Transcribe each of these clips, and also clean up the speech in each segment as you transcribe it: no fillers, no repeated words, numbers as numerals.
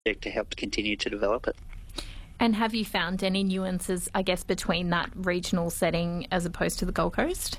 to help continue to develop it. And have you found any nuances, I guess, between that regional setting as opposed to the Gold Coast?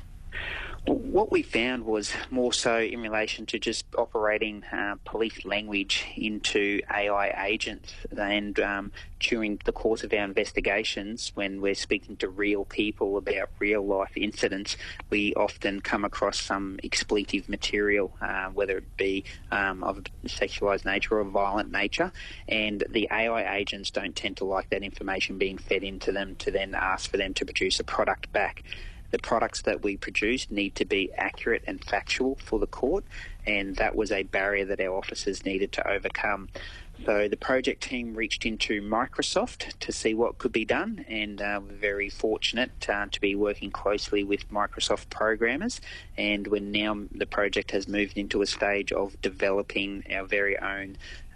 What we found was more so in relation to just operating police language into AI agents, and during the course of our investigations, when we're speaking to real people about real life incidents, we often come across some expletive material, whether it be of a sexualised nature or violent nature, and the AI agents don't tend to like that information being fed into them to then ask for them to produce a product back. The products that we produce need to be accurate and factual for the court, and that was a barrier that our officers needed to overcome. So the project team reached into Microsoft to see what could be done, and we're very fortunate to be working closely with Microsoft programmers, and the project has moved into a stage of developing our very own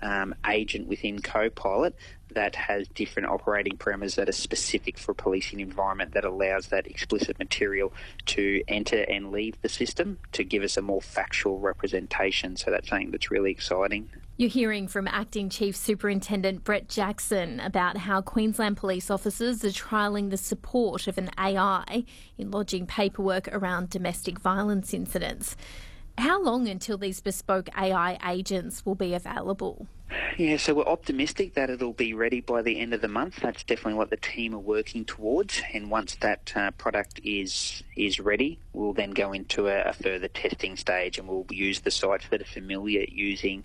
agent within Copilot that has different operating parameters that are specific for a policing environment, that allows that explicit material to enter and leave the system to give us a more factual representation. So that's something that's really exciting. You're hearing from Acting Chief Superintendent Brett Jackson about how Queensland police officers are trialling the support of an AI in lodging paperwork around domestic violence incidents. How long until these bespoke AI agents will be available? Yeah, so we're optimistic that it'll be ready by the end of the month. That's definitely what the team are working towards. And once that product is ready, we'll then go into a further testing stage, and we'll use the sites that are familiar using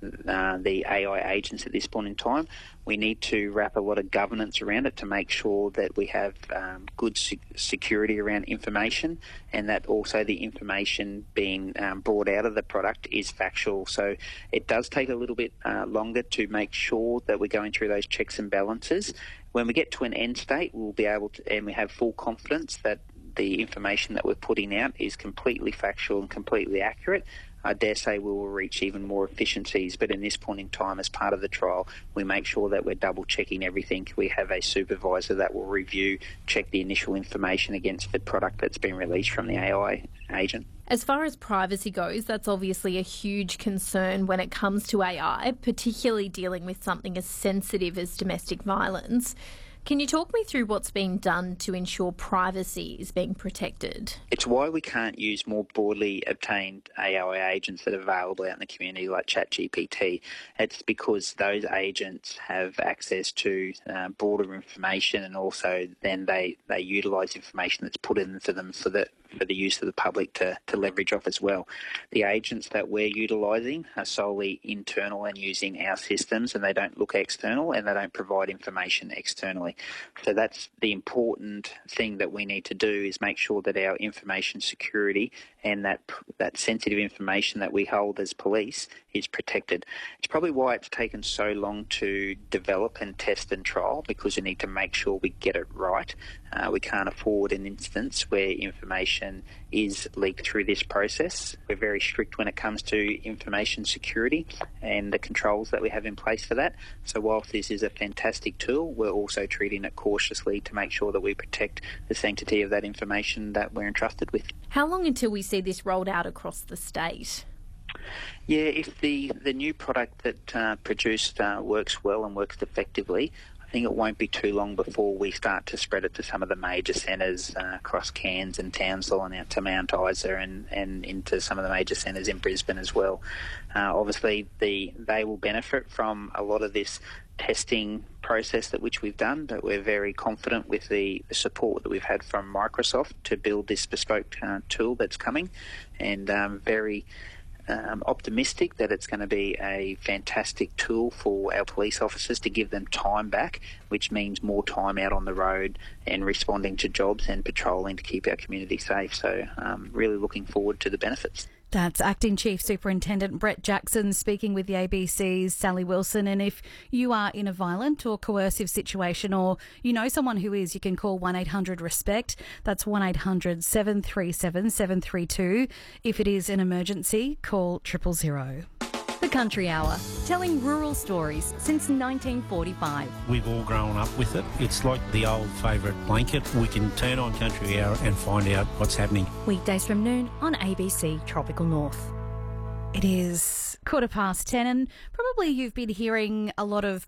the AI agents at this point in time. We need to wrap a lot of governance around it to make sure that we have good security around information, and that also the information being brought out of the product is factual. So it does take a little bit longer to make sure that we're going through those checks and balances. When we get to an end state, we'll be able to, and we have full confidence that the information that we're putting out is completely factual and completely accurate. I dare say we will reach even more efficiencies, but in this point in time, as part of the trial, we make sure that we're double-checking everything. We have a supervisor that will review, check the initial information against the product that's been released from the AI agent. As far as privacy goes, that's obviously a huge concern when it comes to AI, particularly dealing with something as sensitive as domestic violence. Can you talk me through what's being done to ensure privacy is being protected? It's why we can't use more broadly obtained AI agents that are available out in the community like ChatGPT. It's because those agents have access to broader information, and also then they utilise information that's put into them for the use of the public to leverage off as well. The agents that we're utilising are solely internal and using our systems, and they don't look external, and they don't provide information externally. So that's the important thing that we need to do, is make sure that our information security and that sensitive information that we hold as police is protected. It's probably why it's taken so long to develop and test and trial, because we need to make sure we get it right. We can't afford an instance where information is leaked through this process. We're very strict when it comes to information security and the controls that we have in place for that. So whilst this is a fantastic tool, we're also treating it cautiously to make sure that we protect the sanctity of that information that we're entrusted with. How long until we see this rolled out across the state? Yeah, if the new product that produced works well and works effectively, I think it won't be too long before we start to spread it to some of the major centres across Cairns and Townsville and out to Mount Isa and into some of the major centres in Brisbane as well. Obviously, they will benefit from a lot of this testing process that which we've done, but we're very confident with the support that we've had from Microsoft to build this bespoke tool that's coming, and very optimistic that it's going to be a fantastic tool for our police officers to give them time back, which means more time out on the road and responding to jobs and patrolling to keep our community safe. So really looking forward to the benefits. That's Acting Chief Superintendent Brett Jackson speaking with the ABC's Sally Wilson. And if you are in a violent or coercive situation, or you know someone who is, you can call 1-800-RESPECT. That's 1-800-737-732. If it is an emergency, call 000. The Country Hour, telling rural stories since 1945. We've all grown up with it. It's like the old favourite blanket. We can turn on Country Hour and find out what's happening. Weekdays from noon on ABC Tropical North. It is 10:15, and probably you've been hearing a lot of